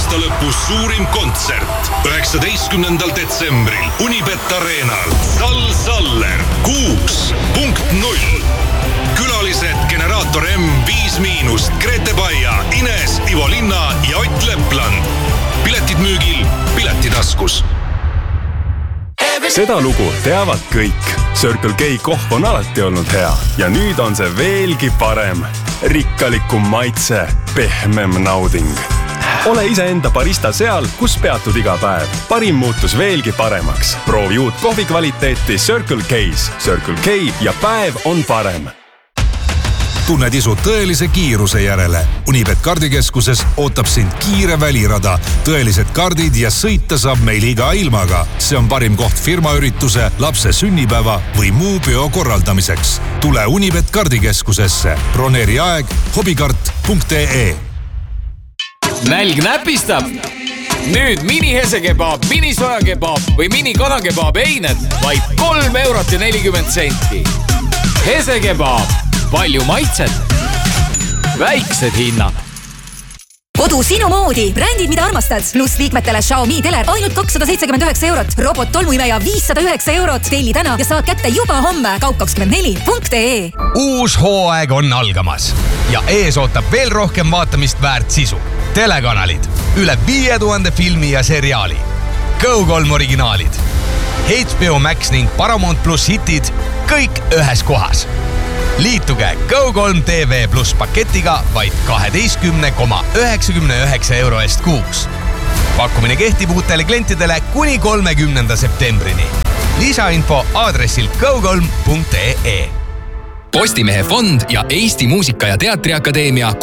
Aastalõpu suurim kontsert 19. detsembril Unibet Arenal. Sal Saller 6.0. Külalised Generaator M5-, Grete Baia, Ines, Ivo Linna ja Ott Lepland. Piletid müügil Piletitaskus. Seda lugu teavad kõik. Circle K kohv on alati olnud hea ja nüüd on see veelgi parem. Rikkalikum maitse, pehmem nauding. Ole iseenda barista seal, kus peatud iga päev. Parim muutus veelgi paremaks. Proovi uut kohvi kvaliteeti Circle K's. Circle K ja päev on parem. Tunned isu tõelise kiiruse järele. Unibet kardikeskuses ootab sind kiire välirada. Tõelised kardid ja sõita saab meil iga ilmaga. See on parim koht firmaürituse, lapse sünnipäeva või muu peo korraldamiseks. Tule Unibet kardikeskusesse. Broneeri aeg hobikart.ee. Nälg näpistab. Nüüd mini-hesekebab, mini-sojakebab või mini-kanakebaab eined vaid 3,40 €. Hesekebab. Palju maitset. Väiksed hinnad. Kodu sinu moodi. Brändid, mida armastad. Plus liikmetele Xiaomi teler ainult 279 €. Robot tolmuimeja 509 €. Telli täna ja saad kätte juba homme. Kaup24.ee. Uus hooaeg on algamas ja ees ootab veel rohkem vaatamist väärt sisu. Telekanalid, üle 5000 filmi ja seriaali. Go3 originaalid, HBO Max ning Paramount Plus hitid, kõik ühes kohas. Liituge Go3 TV Plus paketiga vaid 12,99 € eest kuus. Pakkumine kehtib uutele klientidele kuni 30. septembrini. Lisainfo aadressil go3.ee. Postimehe fond ja Eesti Muusika- ja Teatriakadeemia